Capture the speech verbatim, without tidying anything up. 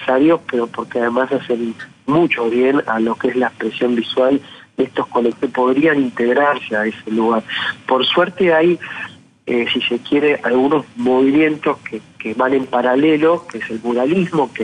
necesarios, pero porque además hacen mucho bien a lo que es la expresión visual de estos colectivos, podrían integrarse a ese lugar. Por suerte hay, eh, si se quiere, algunos movimientos que, que van en paralelo, que es el muralismo, que